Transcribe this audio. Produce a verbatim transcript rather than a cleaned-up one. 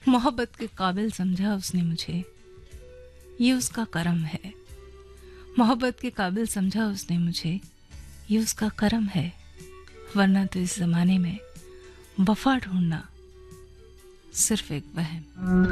मोहब्बत के काबिल समझा उसने मुझे, ये उसका करम है। मोहब्बत के काबिल समझा उसने मुझे, ये उसका करम है। वरना तो इस जमाने में वफा ढूंढना सिर्फ एक वहम।